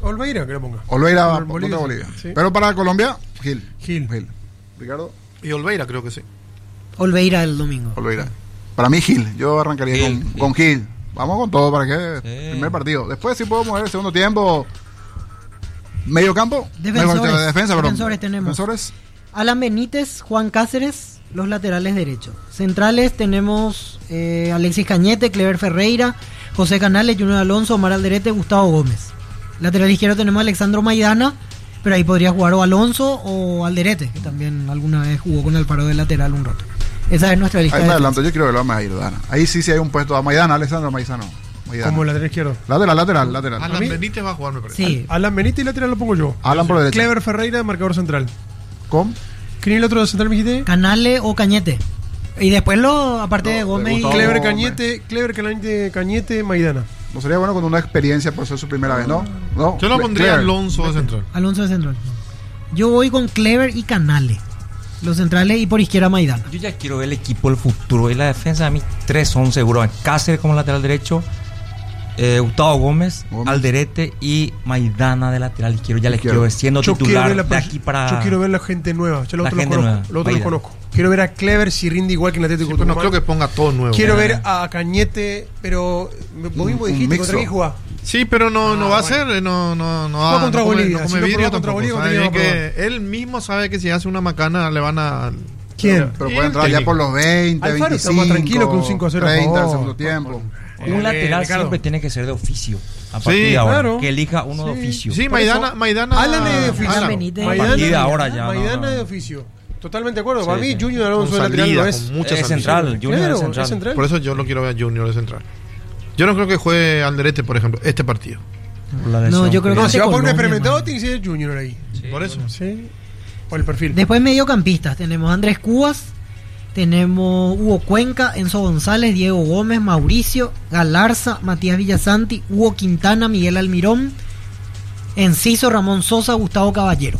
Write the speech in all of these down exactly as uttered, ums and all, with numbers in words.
Olveira, que le ponga. Olveira va Bolivia, contra Bolivia. sí. Pero para Colombia, Gil. Gil. Gil. Ricardo. Y Olveira creo que sí. Olveira el domingo. Olveira. Para mí Gil. Yo arrancaría Gil, con, Gil. con Gil. Vamos con todo para que Sí. primer partido. Después sí podemos ver el segundo tiempo. Medio campo. Defensores. Medio- defensa, perdón. Defensores tenemos. Defensores. Alan Benítez, Juan Cáceres, los laterales derechos. Centrales tenemos eh, Alexis Cañete, Clever Ferreira, José Canales, Junior Alonso, Omar Alderete, Gustavo Gómez. Lateral izquierdo tenemos a Alexandro Maidana, pero ahí podría jugar o Alonso o Alderete, que también alguna vez jugó con Alfaro de lateral un rato. Esa es nuestra lista Ahí de me defensa. adelanto. Yo quiero verlo a Maidana. Ahí sí, sí hay un puesto a Maidana. Alessandro Maidana. Maidana. Como lateral izquierdo. Lateral, lateral, lateral. Alan mí- Benítez va a jugar, me parece. Sí, Alan Benítez y lateral lo pongo yo. Alan por derecha. Clever Ferreira, marcador central. ¿Con? ¿Quién es el otro central, me dijiste? Canales o Cañete. Y después, lo aparte No, de de Gómez y... Gustavo Clever Gómez. Cañete, Clever Cañete, Cañete, Maidana. No sería bueno con una experiencia por ser su primera vez, ¿no? No. Yo lo Cle- pondría Clever. Alonso de central. Alonso de central. Yo voy con Clever y Canales. Los centrales y por izquierda Maidana. Yo ya quiero ver el equipo del futuro. Y la defensa, a mí, tres son seguros. Cáceres como lateral derecho, eh, Gustavo Gómez, Gómez. Alderete y Maidana de lateral izquierdo. Ya les Izquierdo. quiero ver siendo Yo quiero, titular ver la de pers- aquí para... yo quiero ver la gente nueva. Yo lo La otro lo gente conozco. nueva. Lo otro lo Vaya. conozco. Quiero ver a Clever si rinde igual que en la Atlético Sí, pero no Tucumán. creo que ponga todo nuevo. Quiero Eh. ver a Cañete, pero vos mismo un dijiste mixto. contra quién jugá. Sí, pero no, no Ah, va a bueno. ser, eh, no, no, no Juega va contra no come- Bolivia, no come si lo vidrio probó contra tampoco. Bolivia, Sabe tenía bien que que él mismo sabe que si hace una macana le van a... ¿Quién? Pero Y puede el entrar ya técnico. por los veinte, Alfaro está veinticinco, más tranquilo que un cinco a cero a treinta al favor. segundo tiempo. Eh, Un lateral Ricardo. siempre tiene que ser de oficio. A partir Sí, de ahora. claro. Que elija uno de Sí. oficio. Sí, Por Maidana, eso, Maidana... Alan es de oficio. Alan Benítez. A partir de ahora ya, no, Maidana no. es de oficio. Totalmente de acuerdo. Sí, Para mí, sí. Junior Alonso Con de lateral salida, no es. con mucha Es salida. central, Junior Claro, es central. es central. Por eso yo lo quiero ver a Junior de central. Yo no creo que juegue Alderete, por ejemplo, este partido. Por la No, lesión yo creo que- No, si va a poner un Colombia, experimentado, man. tiene que ser Junior ahí. Por eso. Sí. Por el perfil. Después mediocampistas. Tenemos a Andrés Cubas. Tenemos Hugo Cuenca, Enzo González, Diego Gómez, Mauricio, Galarza, Matías Villasanti, Hugo Quintana, Miguel Almirón, Enciso, Ramón Sosa, Gustavo Caballero.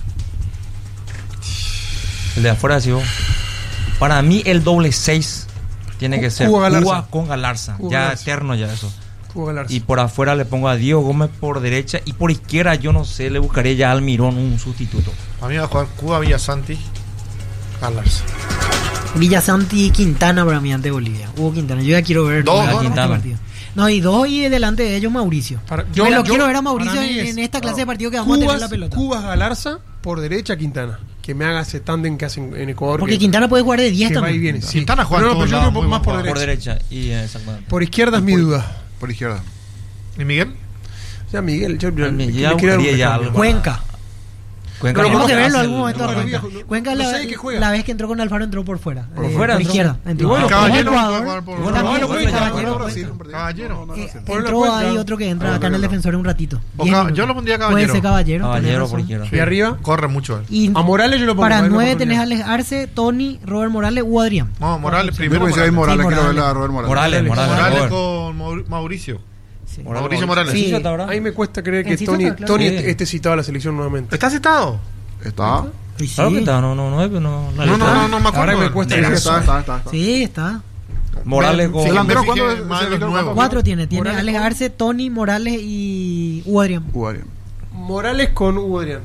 El de afuera, sí, vos. Para mí, el doble seis tiene que ser Cuba Galarza. Cuba con Galarza. Cuba Ya Galarza. eterno ya eso. Hugo Galarza. Y por afuera le pongo a Diego Gómez por derecha. Y por izquierda, yo no sé, le buscaría ya a Almirón un sustituto. A mí va a jugar Cuba Villasanti, Galarza. Villasanti y Quintana para mí ante Bolivia. Hugo Quintana. Yo ya quiero ver Dos, este dos, Quintana. partido. No, y dos y delante de ellos Mauricio. Para- Yo yo- lo yo- quiero ver a Mauricio para mí en, es- en esta clase no. de partido que vamos a tener Cubas, la pelota. Cubas Galarza, por derecha Quintana. Que me haga ese tándem que hacen en Ecuador. Porque que, Quintana puede jugar de diez que va y también. viene. Sí. Quintana juega en No, no, todos pero yo lados, creo muy más por buen derecha. Por derecha. Y eh, exactamente. Por izquierda es mi duda. Por izquierda. ¿Y Miguel? O sea, Miguel, yo, yo- Ah, le ya quiero dar un buscaría ya recambio. algo. Cuenca. Cuenca Pero no Tenemos que hace verlo en el- algún momento. a no, Cuenca, no, Cuenca no la, sé qué juega. la vez que entró con Alfaro entró por fuera. Por Eh, fuera por entró. izquierda. Entró. Y bueno, Como Caballero jugador, no puede jugar por- también Bueno, puede Cuenca, Caballero, Brasil, puede- un partido. Caballero. No, no, no, Eh, sí. Ponlo entró Cuenca. ahí otro que entra Ah, acá en el Cuenca. defensor un ratito. O Diez Ca- minutos. yo lo pondría a Puede Caballero. ser Caballero. tenés Caballero razón. por izquierda. Y arriba, Corre mucho él. Y a Morales yo lo pongo. para a ver, nueve lo tenés a ponía. Alex Arce, Tony, Robert Morales u Adrián. No, Morales, Yo primero pensé ahí Morales. Morales, Sí, quiero Morales. verla a Robert Morales. Morales, Morales. Morales Robert. con Maur- Mauricio. Sí. Mauricio Morales. Sí. Sí, está ahora. A mí me cuesta creer que Enciso Tony, está claro. Tony Sí. esté citado a la selección nuevamente. ¿Está citado? Está. Y sí. Claro que está, no, no, no, no, no, No, no, no, no me acuerdo. Ahora me cuesta Sí, creer. está, está, está, está. Sí, está. Morales con. Sí, delantero, me ¿cuándo fijé es- más se de los vino nuevos. Cuatro tiene. Tiene Morales Alex con- Arce, Tony, Morales y u Adrián. Uh, Adrián. Morales con Hugo Adrián.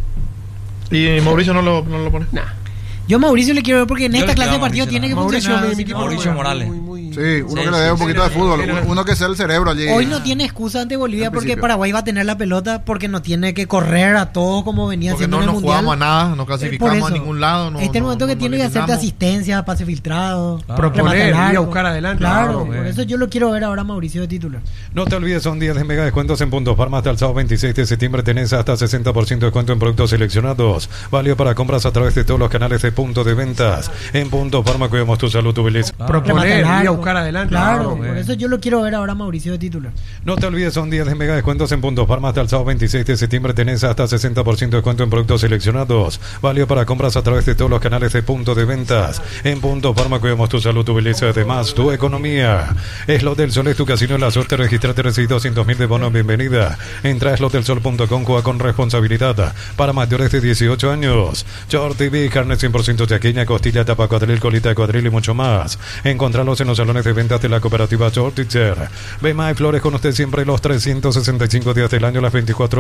¿Y Mauricio no lo, no lo pone? Nah. Yo a Mauricio le quiero ver porque en Yo esta le clase de quiero a partido Mauricio tiene que Mauricio, funcionar. mi, mi si equipo no- Mauricio juega Morales. muy, muy- Sí, uno Sí, que le sí, dé un sí, poquito de sí, fútbol. sí, sí. Uno que sea el cerebro allí. Hoy no tiene excusa ante Bolivia En porque principio. Paraguay va a tener la pelota porque no tiene que correr a todos como venía Porque haciendo no en el nos Mundial. jugamos a nada, no Eh, por clasificamos eso. a ningún lado. No, este es el no- momento que no tiene que hacerte eliminamos. asistencia, pase filtrado, Claro. Proponer, remate ir a largo. buscar adelante. Claro, Claro, por güey. eso yo lo quiero ver ahora a Mauricio de titular. No te olvides, son días de mega descuentos en Puntos Parma. Hasta el sábado veintiséis de septiembre tenés hasta sesenta por ciento de descuento en productos seleccionados. Válido para compras a través de todos los canales de punto de ventas. En Puntos Parma cuidamos tu salud, tu belleza. Proponer, Remate ir a largo. buscar adelante. Claro, Claro, por güey. eso yo lo quiero ver ahora a Mauricio de titular. No te olvides, son días de mega descuentos en Puntos Parma. Hasta el sábado veintiséis de septiembre tenés hasta sesenta por ciento de descuento en productos seleccionados. Válido para compras a través de todos los canales de punto de ventas. En Puntos Parma cuidamos tu salud, tu belleza, además tu economía. Slot del Sol es tu casino en la suerte. Registrate, recibí doscientos mil de bono. Bienvenida. Entra a slot del sol punto com, juega con responsabilidad. Para mayores de dieciocho años. Short T V, carne cien por ciento chaqueña, costilla, tapa cuadril, colita de cuadril y mucho más. Encontralos en los salones de ventas de la cooperativa Short Teacher. Bema y Flores con usted siempre los trescientos sesenta y cinco días del año, las veinticuatro